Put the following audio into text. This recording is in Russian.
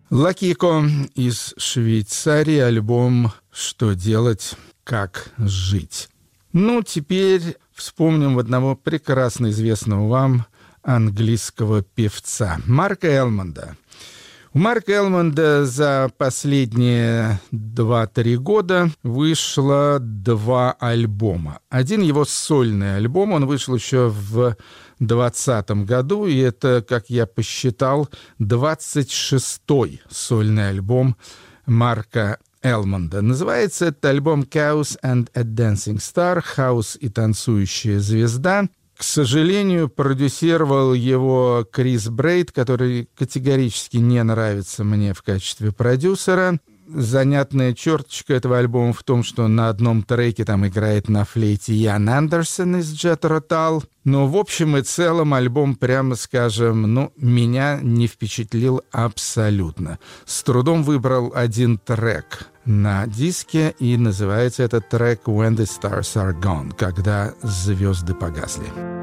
Лакико из Швейцарии, альбом «Что делать, как жить». Ну, теперь вспомним одного прекрасно известного вам английского певца Марка Элмонда. У Марка Элмонда за последние 2-3 года вышло 2 альбома. Один его сольный альбом, он вышел еще в 2020 году, и это, как я посчитал, 26-й сольный альбом Марка Элмонда. Называется этот альбом «Chaos and a Dancing Star» «Хаос и танцующая звезда». К сожалению, продюсировал его Крис Брейд, который категорически не нравится мне в качестве продюсера. Занятная черточка этого альбома в том, что на одном треке там играет на флейте Ян Андерсон из Jethro Tull. Но в общем и целом альбом, прямо скажем, меня не впечатлил абсолютно. С трудом выбрал один трек на диске, и называется этот трек «When the Stars Are Gone», когда звезды погасли.